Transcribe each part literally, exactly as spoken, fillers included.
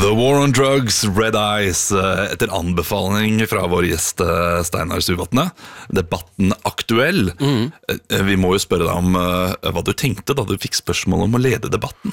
The War on Drugs, Red Eyes, etter anbefaling fra vår gjest Steinar Suvatne. Debatten aktuell. Mm. Vi må jo spørre deg om hva du tenkte da du fikk spørsmål om å lede debatten.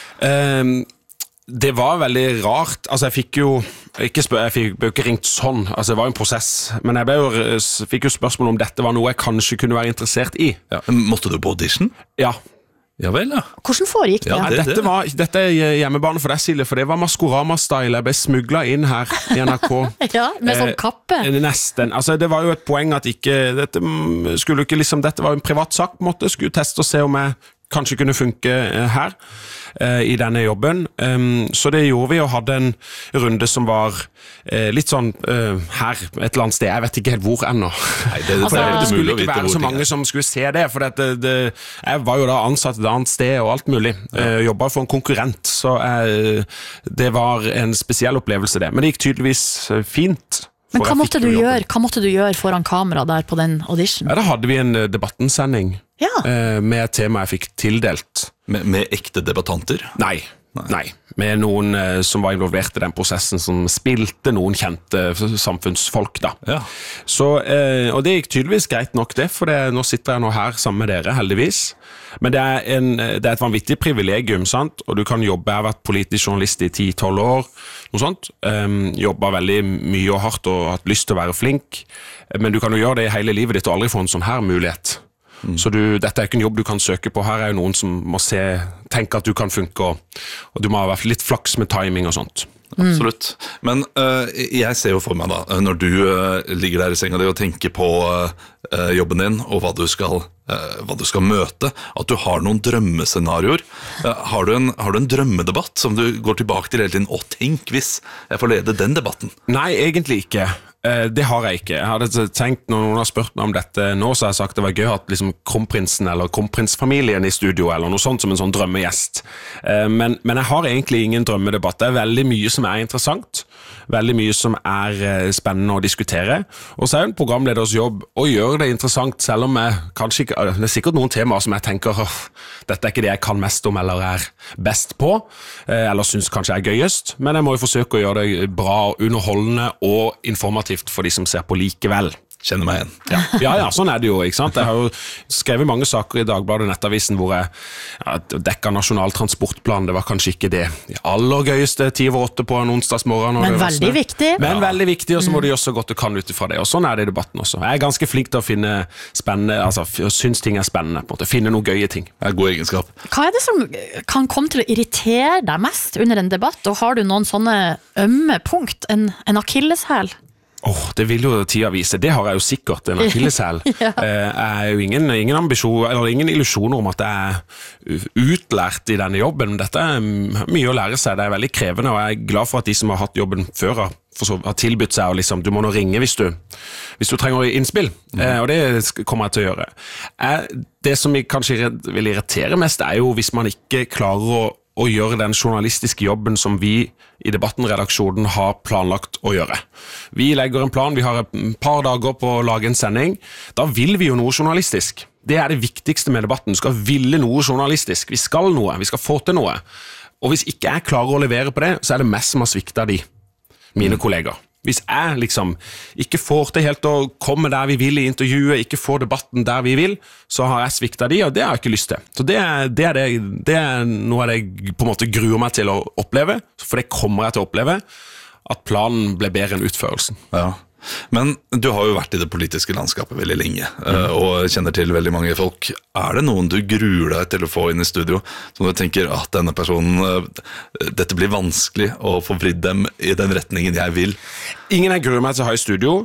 Um, det var veldig rart. Altså jeg fikk jo ikke, spør, jeg fikk, ble ikke ringt sånn, altså det var jo en prosess, men jeg ble jo, fikk jo spørsmål om dette var noe jeg kanskje kunne være interessert i. Ja. Måtte du på audition? Ja. Ja vel, ja. Hvordan foregikk det? Ja, det, dette, var, dette er hjemmebane for deg, Silje, for det var Maskorama-style. Jeg ble smuglet inn her i N R K. Ja, med sånn kappe. Eh, nesten. Altså, det var jo et poeng at ikke, dette skulle ikke liksom, dette var en privat sak, på en måte, skulle teste og se om jeg kanskje kunne funke her eh, i denne jobben. Um, så det gjorde vi og hadde en runde som var eh, litt sånn uh, her, et eller annet sted. Jeg vet ikke helt hvor ennå. Nei, det, altså, det, det skulle ikke være så mange som skulle se det, for det, det, jeg var jo da ansatt et annet sted og alt mulig. Ja. Uh, jobbet for en konkurrent, så jeg, det var en spesiell opplevelse det. Men det gikk tydeligvis fint. Men hva måtte du gjøre? Hva måtte du gjøre foran kamera der på den audition? Ja, da hadde vi en debattensending ja. eh, med et tema jeg fikk tildelt. Med, med ekte debattanter? Nei, nei. nei. Med noen eh, som var involvert i den prosessen, som spilte noen kjente samfunnsfolk da. Ja. Så, eh, og det gikk tydeligvis greit nok det, for det, nå sitter jeg nå her sammen med dere, heldigvis. Men det er, en, det er et vanvittig privilegium, sant? Og du kan jobbe, jeg har vært politisk journalist i ti til tolv år, noe sånt. Um, jobbet veldig mye og hardt og hatt lyst til å være flink, men du kan jo gjøre det i hele livet ditt og aldri få en sånn her mulighet. Mm. Så du, dette er ikke en jobb du kan søke på. Her er jo noen som må se, tenke at du kan funke, og, og du må ha vært litt flaks med timing og sånt. Mm. Absolutt. Men uh, jeg ser jo for meg da, når du uh, ligger der i senga di og tenker på uh, jobben din, og hva du skal, uh, hva du skal møte, at du har noen drømmescenarioer. Uh, har, du en, har du en drømmedebatt som du går tilbake til hele tiden, og tenk hvis jeg får lede den debatten? Nei, egentlig ikke. Det har jeg ikke. Jeg hadde tenkt, når noen har spurt meg om dette nå, så har jeg sagt det var gøy at liksom kronprinsen eller kronprinsfamilien i studio, eller noe sånt som en sånn drømmegjest. Men, men jeg har egentlig ingen drømmedebatt. Det er veldig mye som er interessant, veldig mye som er spennende å diskutere, og så er det en programleders jobb å gjøre det interessant, selv om jeg kanskje ikke, det er sikkert noen temaer som jeg tenker, dette er ikke det jeg kan mest om, eller er best på, eller synes kanskje er gøyest, men jeg må jo forsøke å gjøre det bra, underholdende og informativt for de som ser på likevel. Kjenner meg igjen. Ja, ja, ja, sånn er det jo, ikke sant? Jeg har jo skrevet mange saker i Dagbladet Nettavisen hvor jeg ja, dekket nasjonal transportplan. Det var kanskje ikke det de aller gøyeste ti over åtte på en onsdagsmorgen. Men veldig viktig. Men ja. veldig viktig, og så må du gjøre så godt du kan ut ifra det. Og sånn er det i debatten også. Jeg er ganske flink til å finne spennende, altså synes ting er spennende, på en måte. Finne noen gøye ting. Det er god egenskap. Hva er det som kan komme til å irritere deg mest under en debatt, og har du noen sånne ømme punkt, en, en akilleshæl? Åh, oh, det vil jo tida vise. Det har jeg jo sikkert, en akilleshæl. ja. Jeg er jo ingen, ingen ambisjon, eller ingen illusjoner om at jeg er utlært i denne jobben. Dette er mye å lære seg. Det er veldig krevende, og jeg er glad for at de som har hatt jobben før har, har tilbudt seg, og liksom, du må nå ringe hvis du, hvis du trenger innspill. Mm. Eh, og det kommer jeg til å gjøre. Eh, det som jeg kanskje vil irritere mest, er jo hvis man ikke klarer å å gjøre den journalistiske jobben som vi i Debatten-redaksjonen har planlagt å gjøre. Vi legger en plan, vi har et par dager på å lage en sending. Da vil vi jo noe journalistisk. Det er det viktigste med debatten. Du skal ville noe journalistisk. Vi skal noe, vi skal få til noe. Og hvis ikke jeg klarer å levere på det, så er det mest som har sviktet av de, mine mm. kolleger. Hvis jeg liksom ikke får til helt å komme der vi vil i intervjuet, ikke får debatten der vi vil, så har jeg sviktet de, og det har jeg ikke lyst til. Så det er, det er, det, det er noe av det jeg på en måte gruer meg til å oppleve, for det kommer jeg til å oppleve, at planen ble bedre enn utførelsen. Ja. Men du har jo vært i det politiske landskapet veldig lenge, mm. og kjenner til veldig mange folk. Er det noen du gruer deg til å få inn i studio, som du tenker at denne personen, dette blir vanskelig å få vridd dem i den retningen jeg vil? Ingen jeg gruer meg til å ha i studio,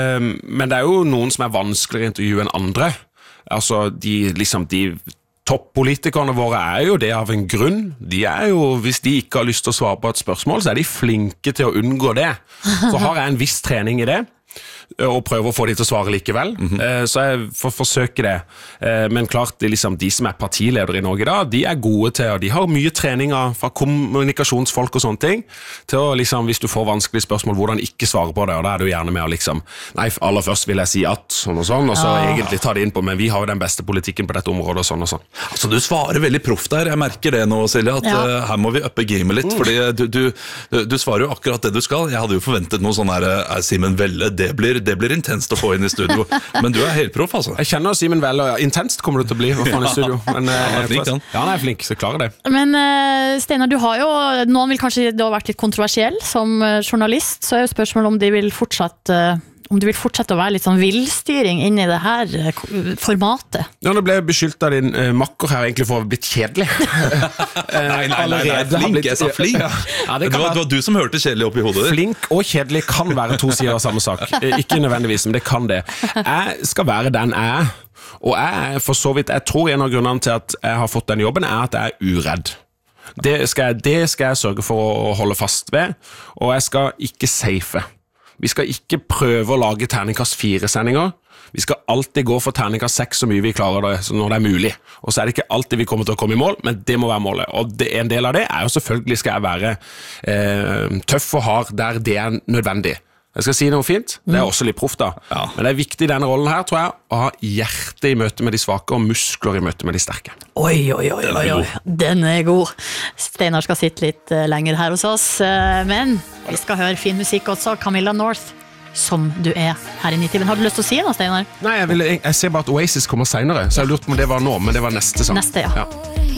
men det er jo noen som er vanskeligere å intervjue enn andre. Altså, de, liksom, de toppolitikerne våre er jo det av en grunn. De er jo, hvis de ikke har lyst til å svare på et spørsmål, så er de flinke til å unngå det. Så har jeg en viss trening i det. og prøver å få de til å svare likevel. Mm-hmm. Eh, så jeg får forsøke det. Eh, men klart, det liksom, de som er partiledere i Norge da, de er gode til, og de har mye treninger fra kommunikasjonsfolk og sånne ting, til å liksom, hvis du får vanskelige spørsmål, hvordan ikke svare på det, og da er du gjerne med å liksom, nei, aller først vil jeg si at, sånn og sånn, og så ah. egentlig ta det inn på, men vi har jo den beste politikken på dette området, og sånn og sånn. Altså, du svarer veldig proff der, jeg merker det nå, Silje, at ja. uh, her må vi uppe gamet litt, mm. fordi du, du, du, du svarer jo akkurat det du skal. Jeg hadde jo forventet noe sånn her, er Simen Velle, det blir, det blir intenst å få inn i studio, men du er helt proff, altså. Jeg kjenner Simen Velle, og ja, intenst kommer du til å bli, hva faen i studio. Men, uh, han er flink, han. Ja, han er flink, så klarer det. Men uh, Steinar, du har jo, noen vil kanskje du har vært litt kontroversiell som uh, journalist, så er jo spørsmålet om de vil fortsatt uh, om du vil fortsette å være litt sånn villstyring inn i det her formatet. Ja, nå ble jeg beskyldt av din uh, makker her egentlig for å ha blitt kjedelig. nei, nei, nei, nei, flink, blitt, jeg sa flink. Ja, ja, det, det, var, det var du som hørte kjedelig opp i hodet ditt. Flink og kjedelig kan være to sider av samme sak. Ikke nødvendigvis, men det kan det. Jeg skal være den jeg er, og jeg, for så vidt, jeg tror en av grunnene til at jeg har fått den jobben er at jeg er uredd. Det skal jeg, det skal jeg sørge for å holde fast ved, og jeg skal ikke safe. Vi skal ikke prøve å lage terningkast fire-sendinger. Vi skal alltid gå for terningkast seks så mye vi klarer det, når det er mulig. Og så er det ikke alltid vi kommer til å komme i mål, men det må være målet. Og det, en del av det er jo selvfølgelig skal jeg være eh, tøff og hard der det er nødvendig. Jeg skal si noe fint, det er også litt proff da. Ja. Men det er viktig i denne rollen her, tror jeg, å ha hjerte i møte med de svake og muskler i møte med de sterke. Oi, oi, oi, oi, oi. Den er god. Steinar skal sitte litt lenger her hos oss, men vi skal høre fin musikk også, Camilla North, som du er her i Nitimen. Har du lyst til å si noe, Steinar? Nei, jeg, vil, jeg, jeg ser bare at Oasis kommer senere, så jeg har lurt på om det var nå, men det var neste sang. Neste, ja. ja.